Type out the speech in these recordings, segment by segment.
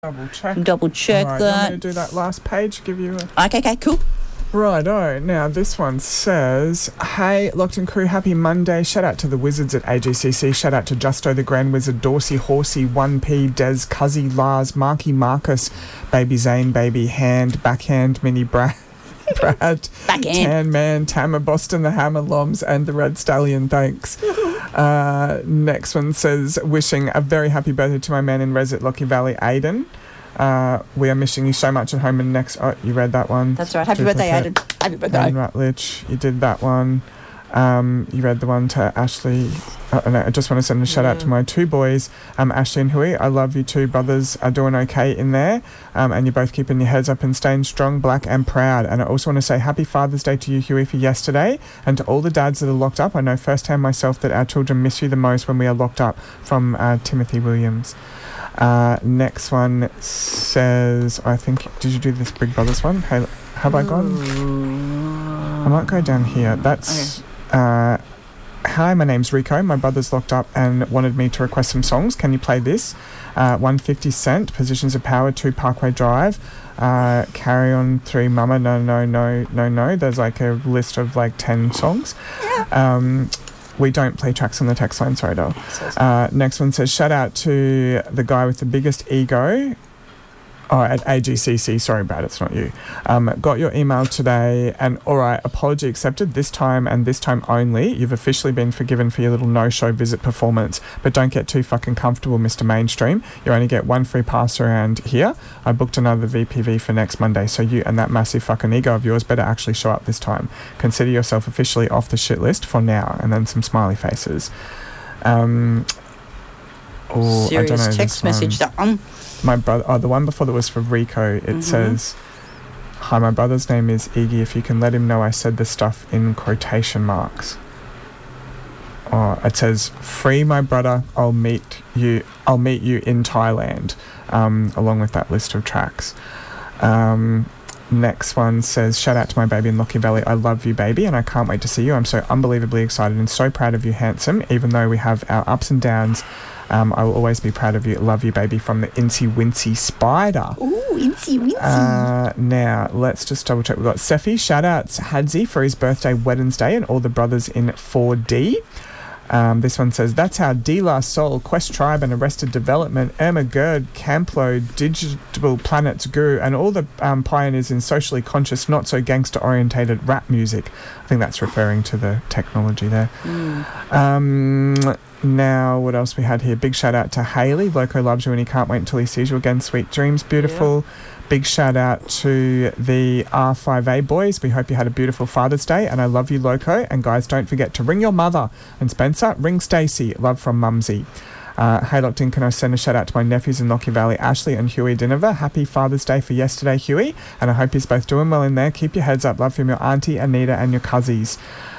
Double check. Right, that. I'm going to do that last page, give you a... Okay, cool. Righto. Now, this one says, hey, Locked In crew, happy Monday. Shout out to the wizards at AGCC. Shout out to Justo the Grand Wizard, Dorsey, Horsey, 1P, Des, Cuzzy, Lars, Marky, Marcus, Baby Zane, Baby Hand, Backhand, Mini Brad, Backhand. Tan Man, Tammer, Boston, the Hammer Loms, and the Red Stallion. Thanks. Next one says, wishing a very happy birthday to my man in Res at Lockie Valley, Aiden. We are missing you so much at home. And next, you read that one. That's right. Happy birthday, Aiden. Happy birthday. Aiden Rutledge, you did that one. You read the one to Ashley. No, I just want to send a shout out to my two boys, Ashley and Huey. I love you two brothers are doing okay in there. And you're both keeping your heads up and staying strong, black and proud. And I also want to say happy Father's Day to you, Huey, for yesterday. And to all the dads that are locked up. I know firsthand myself that our children miss you the most when we are locked up. From Timothy Williams. Next one says, I think, did you do this Big Brothers one? Hey, have I gone? I might go down here. That's... Okay. Hi, my name's Rico. My brother's locked up and wanted me to request some songs. Can you play this? 150 Cent, Positions of Power, 2 Parkway Drive, Carry On, 3 Mama, No. There's like a list of like 10 songs. Yeah. We don't play tracks on the text line, sorry, doll. Next one says, shout out to the guy with the biggest ego. At AGCC, sorry Brad, it's not you. Got your email today and alright, apology accepted this time and this time only. You've officially been forgiven for your little no-show visit performance, but don't get too fucking comfortable, Mr. Mainstream. You only get one free pass around here. I booked another VPV for next Monday, so you and that massive fucking ego of yours better actually show up this time. Consider yourself officially off the shit list for now, and then some smiley faces. Serious I don't know text message that one. My brother, the one before that was for Rico. It says, hi, my brother's name is Iggy. If you can let him know I said the stuff in quotation marks. It says, free my brother, I'll meet you in Thailand, along with that list of tracks. Next one says, shout out to my baby in Lockie Valley. I love you, baby, and I can't wait to see you. I'm so unbelievably excited and so proud of you, handsome. Even though we have our ups and downs, I will always be proud of you. Love you, baby, from the Incy Wincy Spider. Ooh, Incy Wincy. Now, let's just double check. We've got Seffi. Shout out to Hadzi for his birthday Wednesday and all the brothers in 4D. This one says, that's how De La Soul, Quest Tribe and Arrested Development, Irma Gerd, Camplo, Digital Planets Guru, and all the pioneers in socially conscious, not so gangster-orientated rap music. I think that's referring to the technology there. Now, what else we had here? Big shout out to Hayley. Loco loves you and he can't wait until he sees you again. Sweet dreams, beautiful. Yeah. Big shout out to the R5A boys. We hope you had a beautiful Father's Day and I love you, Loco. And guys, don't forget to ring your mother. And Spencer, ring Stacey. Love from Mumsy. Hey, Locked In, can I send a shout out to my nephews in Lockie Valley, Ashley and Huey Dinover. Happy Father's Day for yesterday, Huey. And I hope you're both doing well in there. Keep your heads up. Love from your auntie, Anita, and your cousins.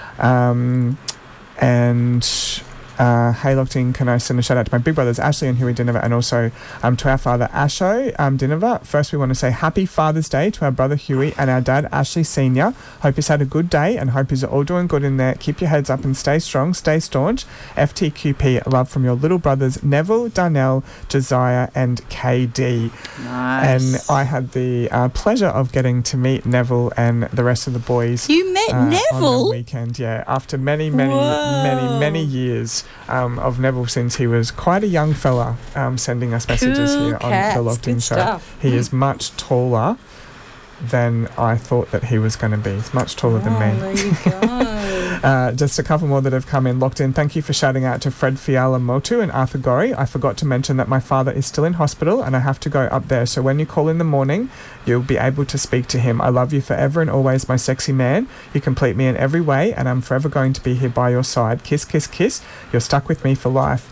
Hey, Locked In, can I send a shout out to my big brothers Ashley and Huey Dinover and also to our father Asho Dinover. First we want to say happy Father's Day to our brother Huey and our dad Ashley Senior. Hope you've had a good day and hope you're all doing good in there. Keep your heads up and stay strong, stay staunch. FTQP, love from your little brothers Neville, Darnell, Josiah and KD. Nice. And I had the pleasure of getting to meet Neville and the rest of the boys. You met Neville? On the weekend, yeah. After many years of Neville, since he was quite a young fella, sending us messages here on the Locked In show. Stuff. He is much taller than I thought that he was going to be. He's much taller than me. There you go. Just a couple more that have come in. Locked In, thank you for shouting out to Fred Fiala Motu and Arthur Gorry. I forgot to mention that my father is still in hospital and I have to go up there. So when you call in the morning, you'll be able to speak to him. I love you forever and always, my sexy man. You complete me in every way and I'm forever going to be here by your side. Kiss, kiss, kiss. You're stuck with me for life.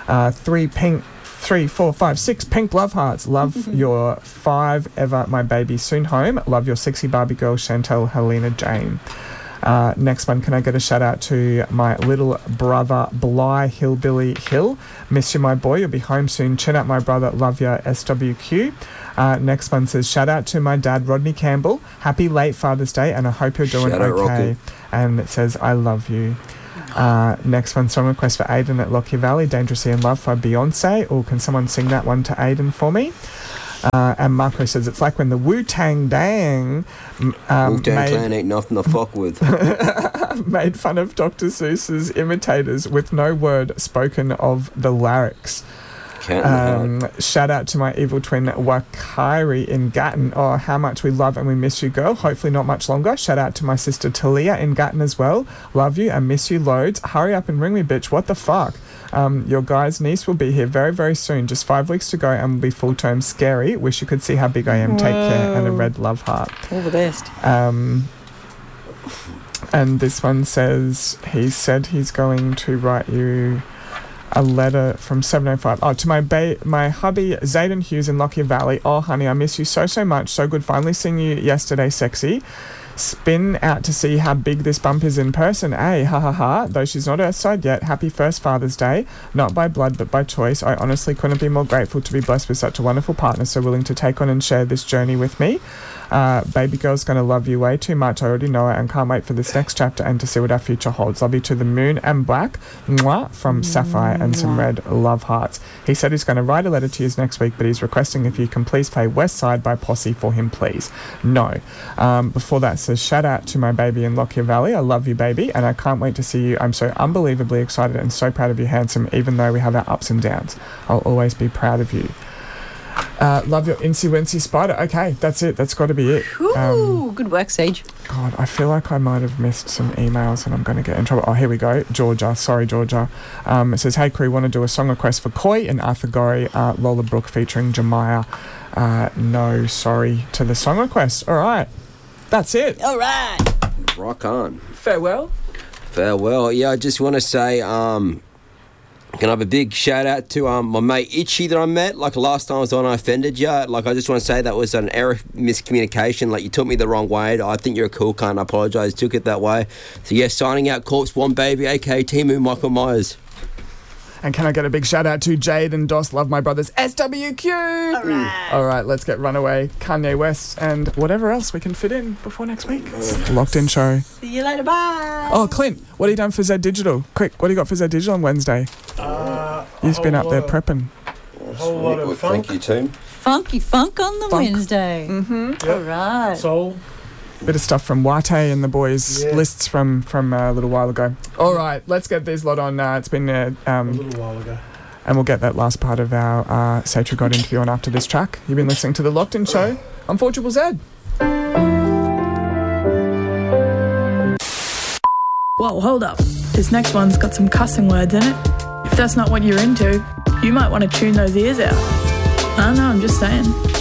3, 4, 5, 6 pink love hearts. Love your 5 ever, my baby, soon home. Love your sexy Barbie girl, Chantel Helena Jane. Next one, can I get a shout out to my little brother, Bly Hillbilly Hill. Miss you, my boy. You'll be home soon. Chin up, my brother. Love ya, SWQ. Next one says, shout out to my dad, Rodney Campbell. Happy late Father's Day, and I hope you're doing okay. And it says, I love you. Next one, song request for Aiden at Lockie Valley, Dangerously in Love by Beyonce. Or can someone sing that one to Aiden for me? And Marco says it's like when the Wu-Tang Dang Wu-Tang Clan ain't nothing to fuck with. made fun of Dr. Seuss's imitators with no word spoken of the larynx. Shout out to my evil twin Wakairi in Gatton. Oh, how much we love and we miss you, girl. Hopefully not much longer. Shout out to my sister Talia in Gatton as well. Love you and miss you loads. Hurry up and ring me, bitch. What the fuck? Your guy's niece will be here very, very soon. Just 5 weeks to go and will be full term. Scary. Wish you could see how big I am. Take care. And a red love heart. All the best. And this one says he said he's going to write you a letter from 705. Oh, to my hubby Zayden Hughes in Lockyer Valley. Oh, honey, I miss you so much. So good finally seeing you yesterday, sexy. Spin out to see how big this bump is in person. Ha ha ha. Though she's not outside yet. Happy first Father's Day. Not by blood, but by choice. I honestly couldn't be more grateful to be blessed with such a wonderful partner, so willing to take on and share this journey with me. Baby girl's going to love you way too much. I already know it and can't wait for this next chapter and to see what our future holds. Love you to the moon and back. Mwah, from Sapphire and some red love hearts. He said he's going to write a letter to you next week, but he's requesting if you can please play West Side by Posse for him, please. No. Before that says, shout out to my baby in Lockyer Valley. I love you, baby, and I can't wait to see you. I'm so unbelievably excited and so proud of you, handsome, even though we have our ups and downs. I'll always be proud of you. Love your Incy Wincy Spider. Okay, that's it. That's got to be it. Ooh, good work, Sage. God, I feel like I might have missed some emails and I'm going to get in trouble. Oh, here we go. Georgia. Sorry, Georgia. It says, hey, crew, want to do a song request for Koi and Arthur Gorry, Lola Brooke featuring Jemiah. No, sorry to the song request. All right. That's it. All right. Rock on. Farewell. Yeah, I just want to say, can I have a big shout out to my mate Itchy that I met? Like last time I was on, I offended you. Like I just want to say that was an error, miscommunication. Like you took me the wrong way. I think you're a cool cunt. I apologise. Took it that way. So yeah, signing out, Corpse One Baby, aka Timu Michael Myers. And can I get a big shout out to Jade and Dos, love my brothers, SWQ. All right, let's get Runaway, Kanye West, and whatever else we can fit in before next week. Locked In Show. See you later. Bye. Oh, Clint, what have you done for Z Digital? Quick, what do you got for Z Digital on Wednesday? You've been up there prepping. A whole lot of funk. Thank you, team. Funky funk on the Wednesday. Yep. All right. Soul. Bit of stuff from Wate and the boys' lists from a little while ago. All right, let's get this lot on. It's been a little while ago. And we'll get that last part of our Sacred God interview on after this track. You've been listening to The Locked In Show on 4ZZZ. Whoa, hold up. This next one's got some cussing words in it. If that's not what you're into, you might want to tune those ears out. I don't know, I'm just saying.